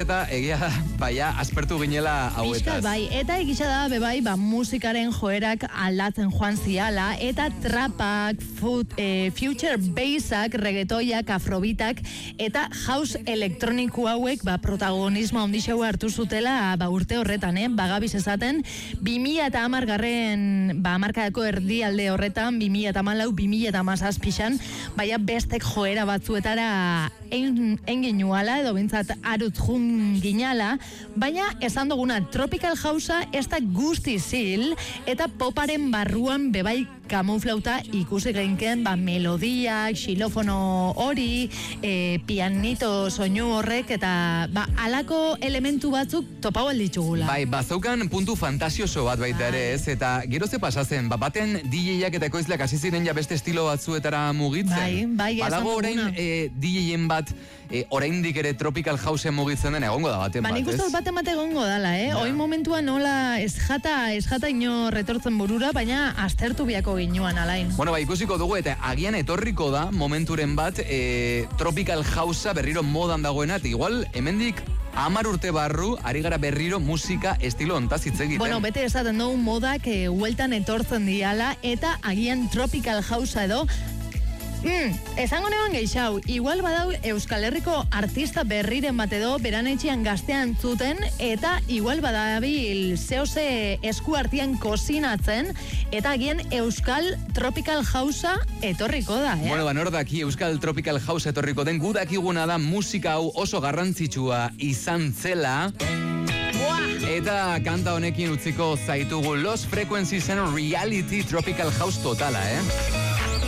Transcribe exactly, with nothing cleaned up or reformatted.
eta egia da, baina aspertu ginela hauetaz. Bai, eta egisa da, bebai, ba, musikaren joerak aldatzen joan ziala, eta trapak, food, eh, future bassak, reggaetoiak, afrobitak, eta house elektroniku hauek, ba, protagonismo ondixau hartu zutela, ba, urte horretan, eh? Bagabiz esaten, bi mila eta hamar garren, ba, hamarkadako erdialde horretan, bi mila eta hamalau, bi mila eta hamazazpixan, baina bestek joera batzuetara enginuala, edo bintzat arut jun ginala, baina esan duguna tropical housea ez da guzti zil, eta poparen barruan bebai kamuflauta ikusi genken, ba, melodiak, xilofono hori, e, pianito soinu horrek, eta ba, alako elementu batzuk topau alditxugula. Bai, bazaukan puntu fantasioso bat baita ere ez, eta gero ze pasazen, ba, baten D J-ak eta ekoizleak hasi ziren ja beste estilo batzuetara mugitzen. Bai, bai, badago orain e, D J-en bat, e, oraindik ere tropical houseen mugitzen den egongo da baten ba, bat, ez? Ba, nik uste baten bat egongo dala, eh? Ja. Oin momentua nola ez jata, ez jata ino retortzen burura, baina aztertu biako ginuan alain. Bueno, ba, ikusiko dugu eta agian etorriko da momenturen bat e, tropical housea berriro modan dagoena, eta igual hemendik hamar urte barru, ari gara berriro musika estilo ontaz hitz egiten. Bueno, bete esaten dugu modak e, hueltan etortzen diala, eta agian tropical housea edo Mm, esango neban geixau, igual badau Euskal Herriko artista berriren bat edo beranetxean gaztean zuten, eta igual badabil zehose esku artian kozinatzen, eta agian Euskal Tropical Housea etorriko da, eh? Bueno, ba, nordaki Euskal Tropical Housea etorriko den, gudakiguna da musika hau oso garrantzitsua izan zela. Eta kanta honekin utziko zaitugu Los Frequencies en Reality Tropical House totala, eh?